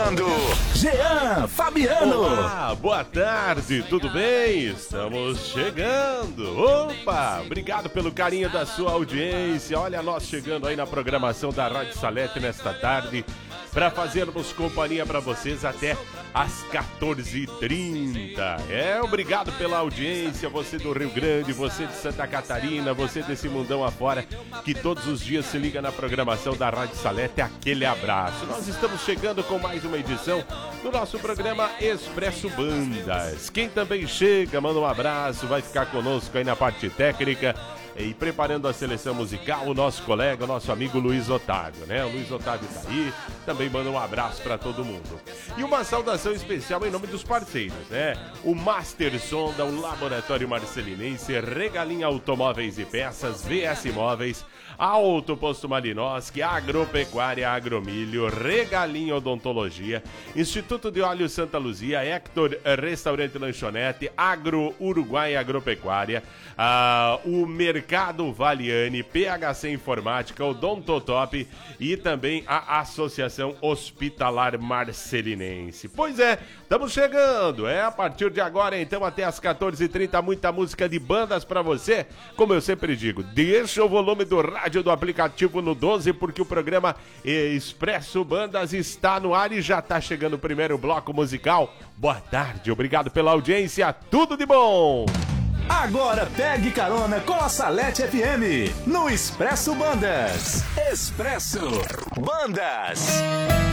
apresentando Jean Fabiano. Olá, boa tarde, tudo bem? Estamos chegando. Opa, obrigado pelo carinho da sua audiência. Olha nós chegando aí na programação da Rádio Salete nesta tarde para fazermos companhia para vocês até às 14h30. Obrigado pela audiência, você do Rio Grande, você de Santa Catarina, você desse mundão afora, que todos os dias se liga na programação da Rádio Salete. Aquele abraço. Nós estamos chegando com mais uma edição do nosso programa Expresso Bandas. Quem também chega, manda um abraço, vai ficar conosco aí na parte técnica e preparando a seleção musical, o nosso colega, o nosso amigo Luiz Otávio, né? O Luiz Otávio tá aí, também manda um abraço para todo mundo. E uma saudação especial em nome dos parceiros, né? O Master Sonda, o Laboratório Marcelinense, Regalinha Automóveis e Peças, VS Imóveis, Auto Posto Malinowski, Agropecuária Agromilho, Regalinha Odontologia, Instituto de Óleo Santa Luzia, Hector Restaurante Lanchonete, Agro Uruguai Agropecuária, o Mercado Valiani, PHC Informática, Odontotop e também a Associação Hospitalar Marcelinense. Pois é, estamos chegando, a partir de agora então até as 14h30, muita música de bandas pra você. Como eu sempre digo, deixa o volume do rádio do aplicativo no 12, porque o programa Expresso Bandas está no ar e já tá chegando o primeiro bloco musical. Boa tarde, obrigado pela audiência, tudo de bom! Agora pegue carona com a Salete FM no Expresso Bandas. Expresso Bandas.